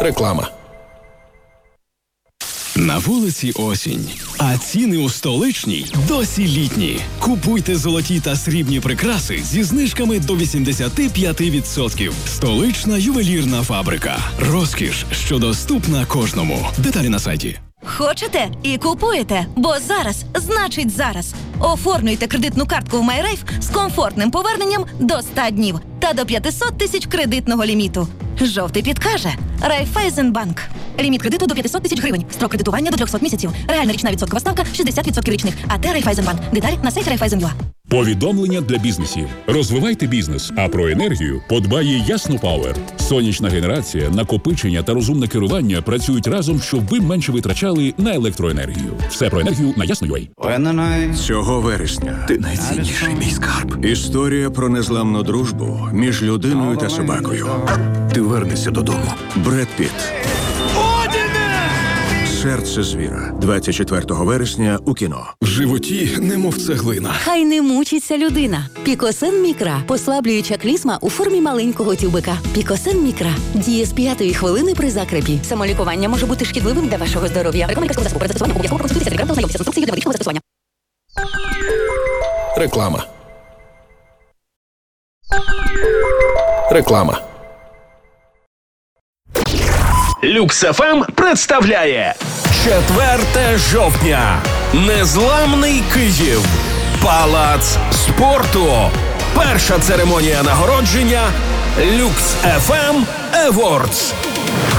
Реклама. На вулиці осінь, а ціни у столичній досі літні. Купуйте золоті та срібні прикраси зі знижками до 85%. Столична ювелірна фабрика. Розкіш, що доступна кожному. Деталі на сайті. Хочете і купуєте, бо зараз значить зараз. Оформлюйте кредитну картку в MyRafe з комфортним поверненням до 100 днів та до 500 тисяч кредитного ліміту. Жовтий підкаже Райфайзенбанк. Ліміт кредиту до 500 тисяч гривень. Строк кредитування до 300 місяців. Реальна річна відсоткова ставка 60% річних. АТ Райфайзенбанк. Деталі на сайті Райфайзен.ua. Повідомлення для бізнесів. Розвивайте бізнес, а про енергію подбає Ясно Пауер. Сонячна генерація, накопичення та розумне керування працюють разом, щоб ви менше витрачали на електроенергію. Все про енергію на Ясно.ua. Цього вересня ти найцінніший мій скарб. Історія про незламну дружбу між людиною та собакою. Ти вернешся додому. Бред Пітт. Серце звіра. 24 вересня у кіно. В животі немов цеглина. Хай не мучиться людина. Пікосен Мікра. Послаблююча клізма у формі маленького тюбика. Пікосен Мікра. Діє з 5-ї хвилини при закрепі. Самолікування може бути шкідливим для вашого здоров'я. Рекомендація засобу. Перед застосуванням обов'язково проконсультуйтеся з лікарем та ознайомтеся з інструкцією для медичного застосування. Реклама. Реклама. Люкс ФМ представляє 4 жовтня. Незламний Київ. Палац спорту. Перша церемонія нагородження Люкс ФМ Awards.